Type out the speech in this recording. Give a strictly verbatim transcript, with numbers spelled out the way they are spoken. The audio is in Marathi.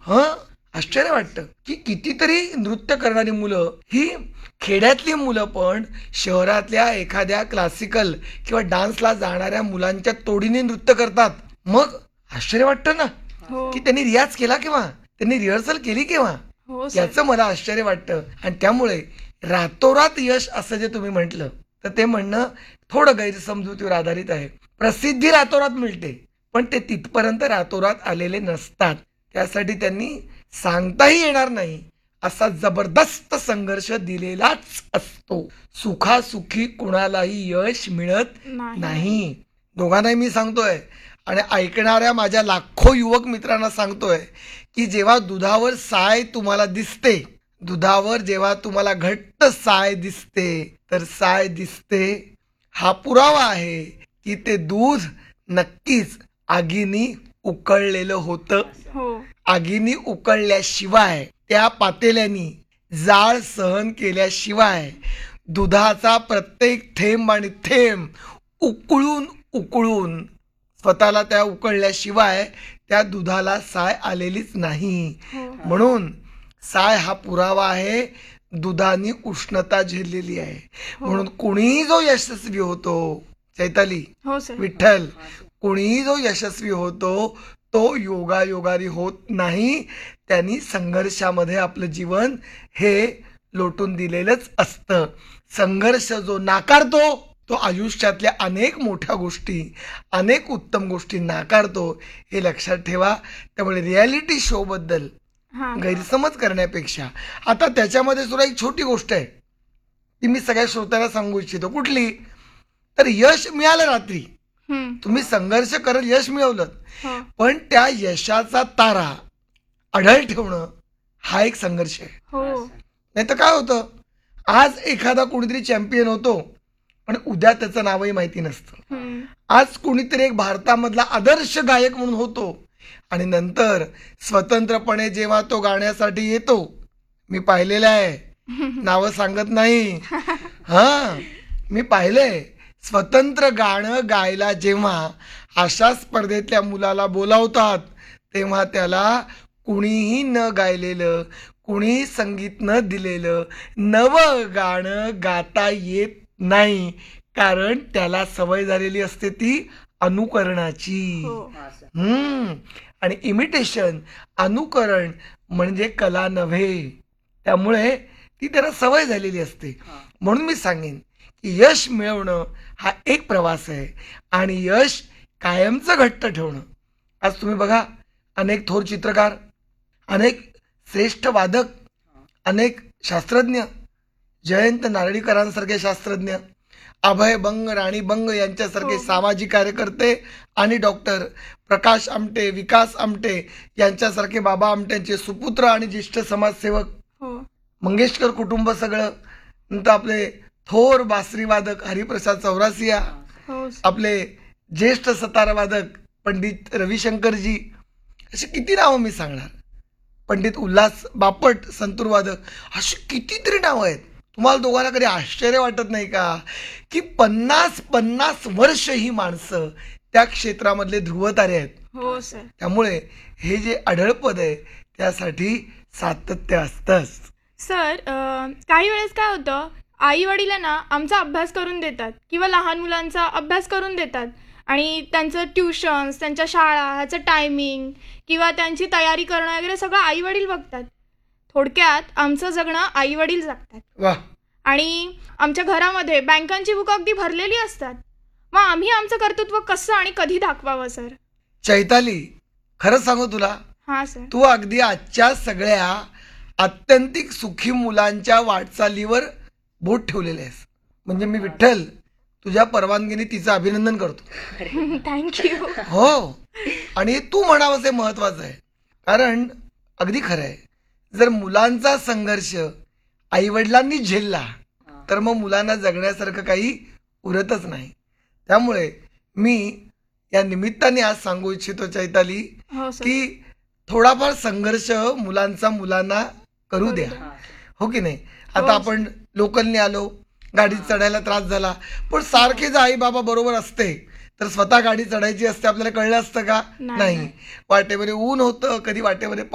हं आश्चर्य वाटतं की कितीतरी नृत्य करणारी मुलं ही खेड्यातली मुलं पण शहरातल्या एखाद्या क्लासिकल किंवा डान्सला जाणाऱ्या मुलांच्या तोडीने नृत्य करतात. मग आश्चर्य वाटतं ना हो की त्यांनी रियाज केला केव्हा, त्यांनी रिहर्सल केली केव्हा, हो सर. याचं मला आश्चर्य वाटतं. आणि त्यामुळे रातोरात यश असं जे तुम्ही म्हटलं तर ते म्हणणं थोडं गैरसमजुतीवर आधारित आहे. प्रसिद्धी रातोरात मिळते पण ते तिथपर्यंत रातोरात आलेले नसतात. त्यासाठी त्यांनी सांगताही येणार नाही असा जबरदस्त संघर्ष दिलेलाच असतो. सुखासुखी कुणालाही यश मिळत नाही. नाही. दोघांनाही मी सांगतोय आणि ऐकणाऱ्या माझ्या लाखो युवक मित्रांना सांगतोय की जेव्हा दुधावर साय तुम्हाला दिसते, दुधावर जेव्हा तुम्हाला घट्ट साय दिसते तर साय दिसते हा पुरावा आहे की ते दूध नक्कीच आगीनी उकळलेलं होतं. हो आगीनी उकळल्याशिवाय त्या पातेल्यानी जाळ सहन केल्याशिवाय दुधाचा प्रत्येक थेंब आणि थेंब उकळून उकळून स्वतःला त्या उकळल्याशिवाय त्या दुधाला साय आलेलीच नाही. हो म्हणून साय हा पुरावा आहे, दुधानी उष्णता झेललेली आहे. म्हणून कुणीही जो यशस्वी होतो, चैताली, हो सर. विठ्ठल, कुणीही जो यशस्वी होतो तो योगायोगाने होत नाही. त्यांनी संघर्षामध्ये आपलं जीवन हे लोटून दिलेलंच असतं. संघर्ष जो नाकारतो तो आयुष्यातल्या अनेक मोठ्या गोष्टी, अनेक उत्तम गोष्टी नाकारतो, हे लक्षात ठेवा. त्यामुळे रियालिटी शो बद्दल हा गैरसमज करण्यापेक्षा आता त्याच्यामध्ये सुद्धा एक छोटी गोष्ट आहे ती मी सगळ्या श्रोत्याला सांगू इच्छितो. कुठली तर यश मिळालं रात्री, हम्म. तुम्ही संघर्ष करत यश मिळवलं, हो पण त्या यशाचा तारा अढळ ठेवणं हा एक संघर्ष आहे. हो नाही तर काय होतं, आज एखादा कोणीतरी चॅम्पियन होतो आणि उद्या त्याचं नावही माहिती नसतं. हम्म. आज कोणीतरी एक भारतामधला आदर्श गायक म्हणून होतो आणि नंतर स्वतंत्रपणे जेव्हा तो गाण्यासाठी येतो, मी पाहिलेलं आहे, नावं सांगत नाही, हा मी पाहिलंय, स्वतंत्र गाणं गायला जेव्हा अशा स्पर्धेतल्या मुलाला बोलावतात तेव्हा त्याला कुणीही न गायलेलं, कुणीही संगीत न दिलेलं नवं गाणं गाता येत नाही, कारण त्याला सवय झालेली असते ती अनुकरणाची. हो हम्म आणि इमिटेशन, अनुकरण म्हणजे कला नव्हे. त्यामुळे ती त्याला सवय झालेली असते. म्हणून मी सांगेन की यश मिळवणं हा एक प्रवास आहे आणि यश कायमचं घट्ट ठेवणं. आज तुम्ही बघा, अनेक थोर चित्रकार, अनेक श्रेष्ठ वादक, अनेक शास्त्रज्ञ, जयंत नारळीकरांसारखे शास्त्रज्ञ, अभय बंग, राणी बंग यांच्यासारखे हो. सामाजिक कार्यकर्ते आणि डॉक्टर प्रकाश आमटे, विकास आमटे यांच्यासारखे बाबा आमट्यांचे सुपुत्र आणि ज्येष्ठ समाजसेवक, हो मंगेशकर कुटुंब सगळं, नंतर आपले थोर बासरी वादक हरिप्रसाद चौरासिया, हो आपले ज्येष्ठ सतार वादक पंडित रविशंकरजी, अशी किती नावं मी सांगणार, पंडित उल्हास बापट संतूर वादक, अशी कितीतरी नावं आहेत. तुम्हाला दोघांना कधी आश्चर्य वाटत नाही का की पन्नास पन्नास वर्ष ही माणसं त्या क्षेत्रामधले ध्रुवतारे आहेत. हो सर. त्यामुळे हे जे आढळपद आहे त्यासाठी सातत्य असतंच. सर अं, काही वेळेस काय होतं, आई वडील ना आमचा अभ्यास करून देतात किंवा लहान मुलांचा अभ्यास करून देतात आणि त्यांचं ट्युशन्स, त्यांच्या शाळा, ह्याचं टायमिंग किंवा त्यांची तयारी करणं वगैरे सगळं आई वडील बघतात. थोडक्यात आमचं जगणं आई वडील जगतात वा, आणि आमच्या घरामध्ये बँकांची बुकं अगदी भरलेली असतात. मग आम्ही आमचं कर्तृत्व कसं आणि कधी दाखवावं सर? चैताली, खरं सांगू तुला, हां सर. तू अगदी आजच्या सगळ्या आत्यंतिक सुखी मुलांच्या वाटचालीवर बोट ठेवलेले आहेस. म्हणजे मी विठ्ठल तुझ्या परवानगीने तिचं अभिनंदन करतो. थँक्यू. हो, आणि तू म्हणावंस हे महत्वाचं आहे, कारण अगदी खरं आहे, जर मुलांचा संघर्ष आईवडिलांनी झेलला तर मग मुलांना जगण्यासारखं काही उरतच नाही. त्यामुळे मी या निमित्ताने आज सांगू इच्छितो चैताली हो सर. की थोडाफार संघर्ष मुलांचा मुलांना करू द्या, हो की नाही. आता हो. आपण लोकलने आलो, गाडीत चढायला त्रास झाला, पण सारखे जर आई बाबा बरोबर असते तर स्वतः गाडी चढायची असते आपल्याला कळलं असतं का? नाही. नाही. वाटेमध्ये ऊन होतं, कधी वाटेमध्ये